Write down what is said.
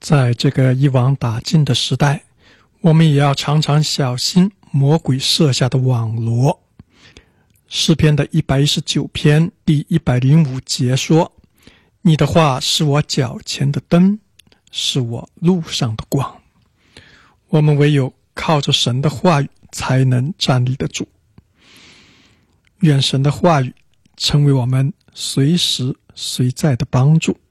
在这个一网打尽的时代，我们也要常常小心魔鬼设下的网罗。诗篇的119篇第105节说：你的话是我脚前的灯，是我路上的光。我们唯有靠着神的话语才能站立得住。愿神的话语成为我们随时随在的帮助。